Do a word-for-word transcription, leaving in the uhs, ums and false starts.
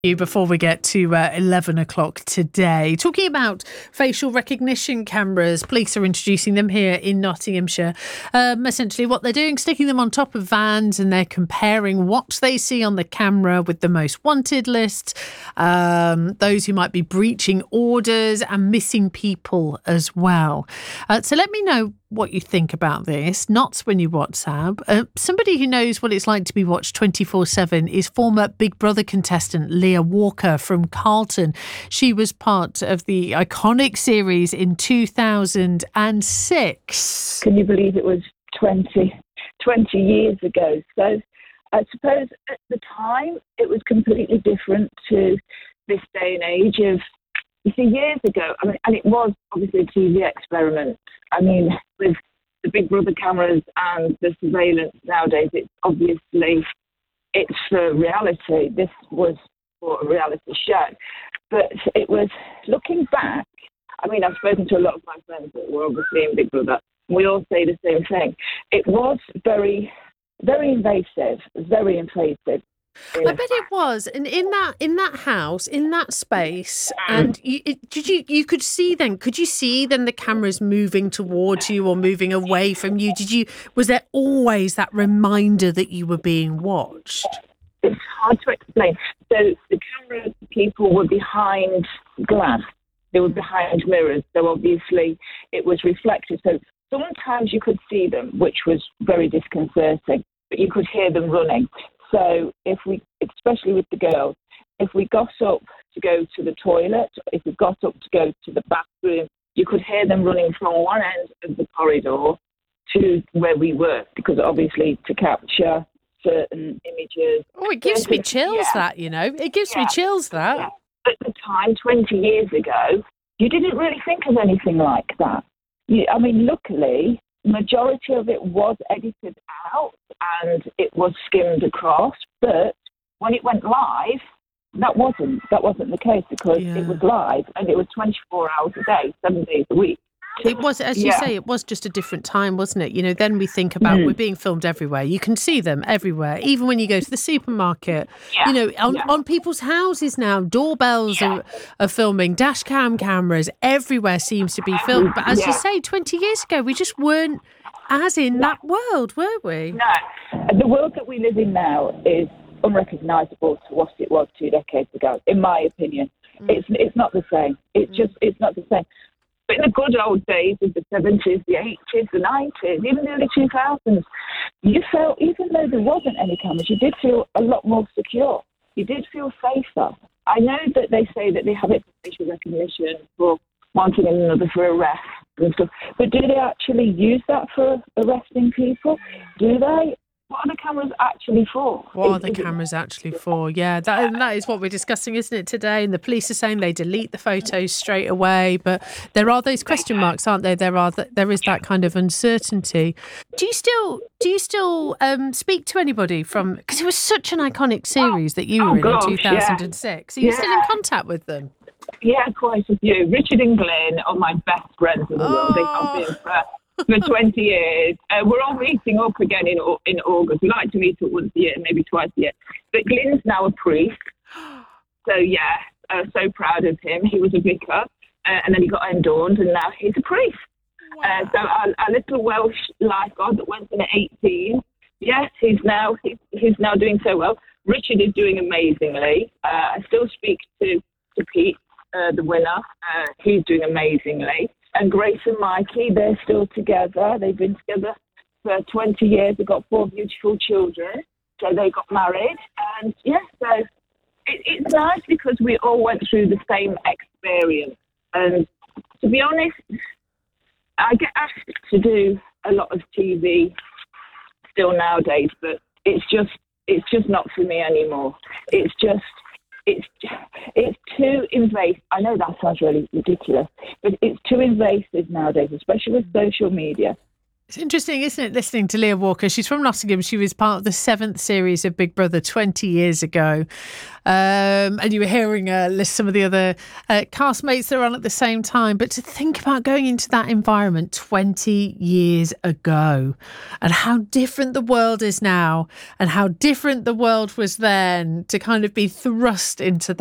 You before we get to uh, eleven o'clock today. Talking about facial recognition cameras, police are introducing them here in Nottinghamshire. Um, essentially what they're doing, sticking them on top of vans, and they're comparing what they see on the camera with the most wanted list, um, those who might be breaching orders and missing people as well. Uh, so let me know what you think about this. Not when you WhatsApp. Uh, somebody who knows what it's like to be watched twenty-four seven is former Big Brother contestant Leah Walker from Carlton. She was part of the iconic series in two thousand six. Can you believe it was twenty, twenty years ago? So I suppose at the time it was completely different to this day and age of, you see, years ago, I mean, and it was obviously a T V experiment. I mean, with the Big Brother cameras and the surveillance nowadays, it's obviously, it's for reality. This was for a reality show. But it was, looking back, I mean, I've spoken to a lot of my friends that were obviously in Big Brother. We all say the same thing. It was very, very invasive, very invasive. I bet it was, and in that in that house, in that space, and you, it, did you you could see then? Could you see then the cameras moving towards you or moving away from you? Did you? Was there always that reminder that you were being watched? It's hard to explain. So the camera people were behind glass; they were behind mirrors. So obviously it was reflected. So sometimes you could see them, which was very disconcerting, but you could hear them running. So if we, especially with the girls, if we got up to go to the toilet, if we got up to go to the bathroom, you could hear them running from one end of the corridor to where we were, because obviously to capture certain images. Oh, it gives me chills, yeah. that, you know. It gives yeah. me chills, that. Yeah. At the time, twenty years ago, you didn't really think of anything like that. You, I mean, luckily, majority of it was edited out and it was skimmed across, but when it went live, that wasn't that wasn't the case, because yeah. it was live and it was twenty-four hours a day, seven days a week. It was, as you yeah. say, it was just a different time, wasn't it? You know, then we think about mm. we're being filmed everywhere. You can see them everywhere, even when you go to the supermarket. Yeah. You know, on, yeah. on people's houses now, doorbells yeah. are, are filming, dash cam cameras, everywhere seems to be filmed. But as yeah. you say, twenty years ago, we just weren't as in no. that world, were we? No. The world that we live in now is unrecognisable to what it was two decades ago, in my opinion. Mm. It's it's not the same. It's mm. just, it's not the same. But in the good old days of the seventies, the eighties, the nineties, even the early two thousands, you felt, even though there wasn't any cameras, you did feel a lot more secure. You did feel safer. I know that they say that they have it for facial recognition, for wanting another for arrest and stuff, but do they actually use that for arresting people? Do they? What are the cameras actually for? What are the cameras actually for? Yeah, that that is what we're discussing, isn't it, today? And the police are saying they delete the photos straight away, but there are those question marks, aren't there? There are th- there is that kind of uncertainty. Do you still do you still um, speak to anybody from? Because it was such an iconic series that you were oh, in gosh, in two thousand six. Yeah. Are you yeah. still in contact with them? Yeah, quite a few. Richard and Glenn are my best friends in the oh. world. They have been for. For twenty years. Uh, we're all meeting up again in in August. We like to meet up once a year, maybe twice a year. But Glyn's now a priest. So, yeah, uh, so proud of him. He was a vicar, uh, and then he got ordained, and now he's a priest. Wow. Uh, so our, our little Welsh lifeguard that went in at eighteen, yes, he's now, he's, he's now doing so well. Richard is doing amazingly. Uh, I still speak to, to Pete, uh, the winner. Uh, he's doing amazingly. And Grace and Mikey, they're still together. They've been together for twenty years. They've got four beautiful children. So they got married. And, yeah, so it, it's nice because we all went through the same experience. And to be honest, I get asked to do a lot of T V still nowadays, but it's just it's just not for me anymore. It's just... It's it's too invasive. I know that sounds really ridiculous, but it's too invasive nowadays, especially with social media. It's interesting, isn't it, listening to Leah Walker? She's from Nottingham. She was part of the seventh series of Big Brother twenty years ago. Um, and you were hearing uh, list some of the other uh, castmates that are on at the same time. But to think about going into that environment twenty years ago and how different the world is now and how different the world was then, to kind of be thrust into that.